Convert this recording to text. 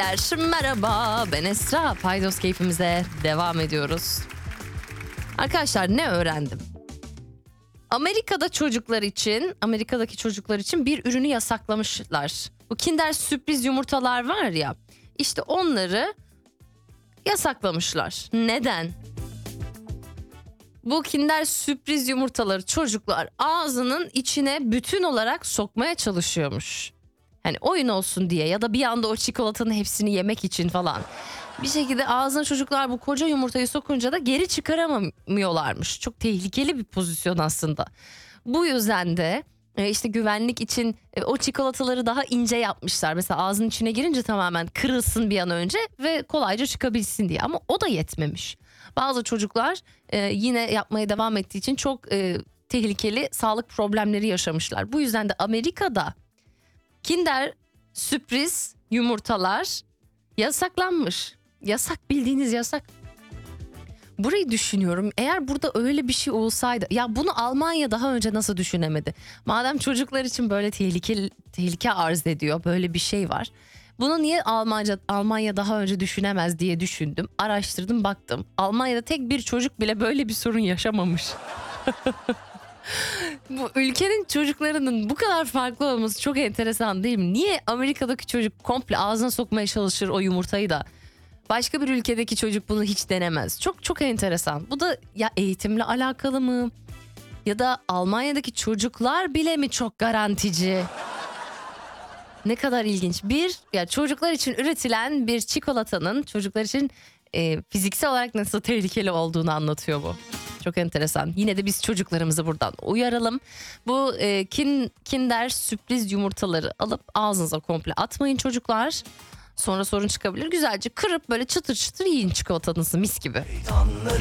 Merhaba, ben Esra. Paydos keyfimize devam ediyoruz. Arkadaşlar, ne öğrendim? Amerika'daki çocuklar için bir ürünü yasaklamışlar. Bu Kinder sürpriz yumurtalar var ya, işte onları yasaklamışlar. Neden? Bu Kinder sürpriz yumurtaları çocuklar ağzının içine bütün olarak sokmaya çalışıyormuş. Hani oyun olsun diye ya da bir anda o çikolatanın hepsini yemek için falan. Bir şekilde ağzına çocuklar bu koca yumurtayı sokunca da geri çıkaramıyorlarmış. Çok tehlikeli bir pozisyon aslında. Bu yüzden de işte güvenlik için o çikolataları daha ince yapmışlar. Mesela ağzının içine girince tamamen kırılsın bir an önce ve kolayca çıkabilsin diye. Ama o da yetmemiş. Bazı çocuklar yine yapmaya devam ettiği için çok tehlikeli sağlık problemleri yaşamışlar. Bu yüzden de Amerika'da Kinder sürpriz yumurtalar yasaklanmış. Yasak, bildiğiniz yasak. Burayı düşünüyorum. Eğer burada öyle bir şey olsaydı, ya bunu Almanya daha önce nasıl düşünemedi? Madem çocuklar için böyle tehlike arz ediyor, böyle bir şey var. Bunu niye Almanya daha önce düşünemez diye düşündüm. Araştırdım, baktım. Almanya'da tek bir çocuk bile böyle bir sorun yaşamamış. Bu ülkenin çocuklarının bu kadar farklı olması çok enteresan değil mi? Niye Amerika'daki çocuk komple ağzına sokmaya çalışır o yumurtayı da başka bir ülkedeki çocuk bunu hiç denemez? Çok çok enteresan. Bu da ya eğitimle alakalı mı? Ya da Almanya'daki çocuklar bile mi çok garantici? Ne kadar ilginç. Ya çocuklar için üretilen bir çikolatanın çocuklar için fiziksel olarak nasıl tehlikeli olduğunu anlatıyor bu. Çok enteresan. Yine de biz çocuklarımızı buradan uyaralım. Bu Kinder sürpriz yumurtaları alıp ağzınıza komple atmayın çocuklar. Sonra sorun çıkabilir. Güzelce kırıp böyle çıtır çıtır yiyin çikolatanızı, mis gibi.